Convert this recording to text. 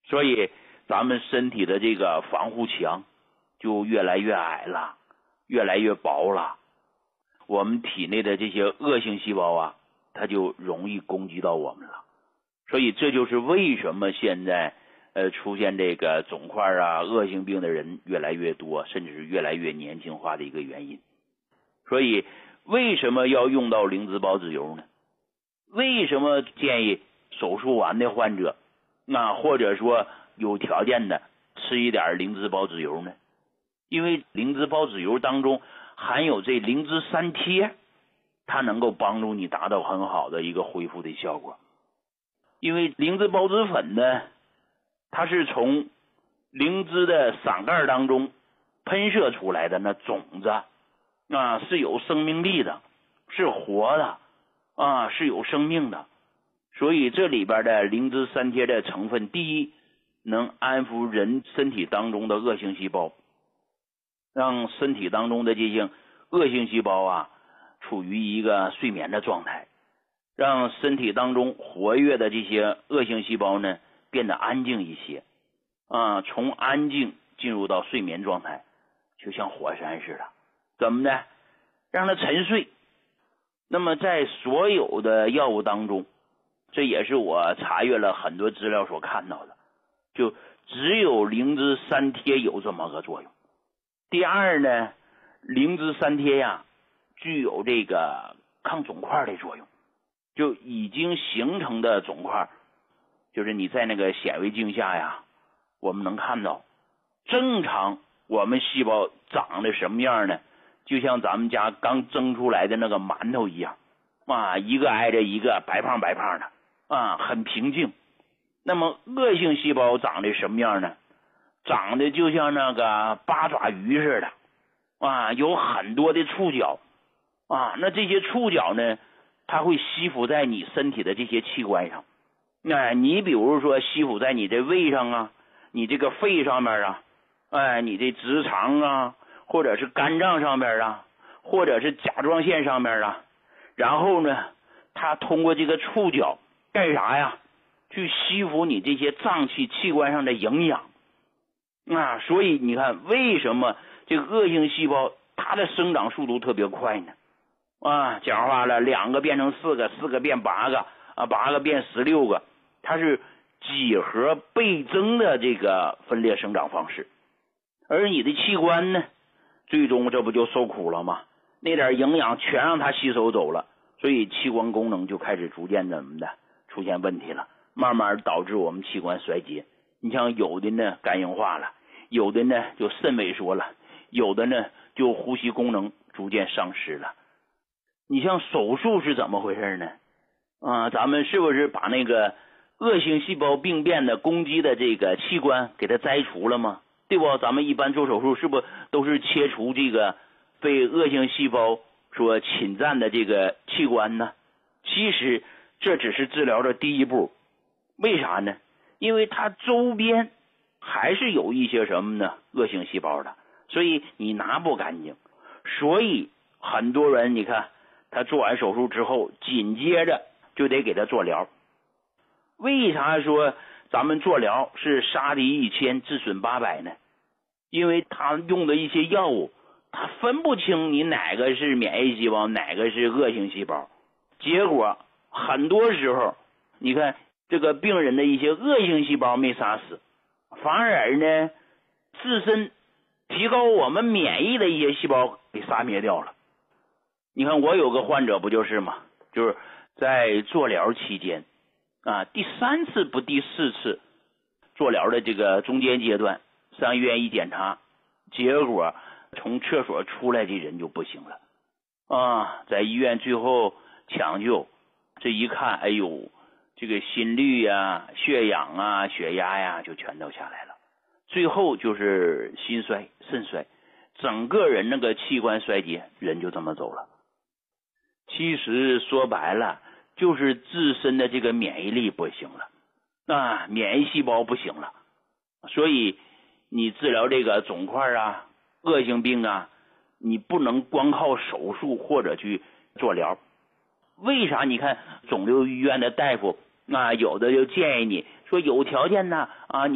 所以咱们身体的这个防护墙就越来越矮了，越来越薄了。我们体内的这些恶性细胞啊，它就容易攻击到我们了。所以这就是为什么现在出现这个肿块啊、恶性病的人越来越多，甚至是越来越年轻化的一个原因。所以为什么要用到灵芝孢子油呢？为什么建议手术完的患者或者说有条件的吃一点灵芝孢子油呢？因为灵芝孢子油当中含有这灵芝三萜，它能够帮助你达到很好的一个恢复的效果。因为灵芝孢子粉呢，它是从灵芝的伞盖当中喷射出来的那种子是有生命力的，是活的是有生命的。所以这里边的灵芝三萜的成分，第一，能安抚人身体当中的恶性细胞，让身体当中的这些恶性细胞处于一个睡眠的状态，让身体当中活跃的这些恶性细胞呢变得安静一些从安静进入到睡眠状态，就像火山似的。怎么的？让它沉睡。那么在所有的药物当中，这也是我查阅了很多资料所看到的，就只有灵芝三萜有这么个作用。第二呢，灵芝三萜具有这个抗肿块的作用。就已经形成的肿块，就是你在那个显微镜下我们能看到，正常我们细胞长得什么样呢？就像咱们家刚蒸出来的那个馒头一样一个挨着一个，白胖白胖的很平静。那么恶性细胞长得什么样呢？长得就像那个八爪鱼似的有很多的触角那这些触角呢，它会吸附在你身体的这些器官上。你比如说吸附在你的胃上你这个肺上面你的直肠或者是肝脏上面或者是甲状腺上面然后呢，它通过这个触角干啥呀？去吸附你这些脏器器官上的营养所以你看，为什么这个恶性细胞它的生长速度特别快呢？讲话了，2个变成4个，4个变8个8个变16个，它是几何倍增的这个分裂生长方式。而你的器官呢，最终这不就受苦了吗？那点营养全让它吸收走了，所以器官功能就开始逐渐怎么的出现问题了，慢慢导致我们器官衰竭。你像有的呢肝硬化了，有的呢就肾萎缩了，有的呢就呼吸功能逐渐丧失了。你像手术是怎么回事呢？咱们是不是把那个恶性细胞病变的攻击的这个器官给它摘除了吗？对不？咱们一般做手术是不是都是切除这个被恶性细胞所侵占的这个器官呢？其实这只是治疗的第一步。为啥呢？因为它周边还是有一些什么呢？恶性细胞的，所以你拿不干净。所以很多人你看他做完手术之后，紧接着就得给他做疗。为啥说咱们做疗是杀敌1000自损800呢？因为他用的一些药物，他分不清你哪个是免疫细胞，哪个是恶性细胞。结果很多时候你看这个病人的一些恶性细胞没杀死，反而呢自身提高我们免疫的一些细胞给杀灭掉了。你看我有个患者不就是吗？就是在做疗期间第3次不第4次做疗的这个中间阶段，上医院一检查，结果从厕所出来的人就不行了在医院最后抢救，这一看，哎呦，这个心率血氧血压就全都下来了，最后就是心衰肾衰，整个人那个器官衰竭，人就这么走了。其实说白了就是自身的这个免疫力不行了免疫细胞不行了。所以你治疗这个肿块恶性病你不能光靠手术或者去做疗。为啥？你看肿瘤医院的大夫有的就建议你说有条件你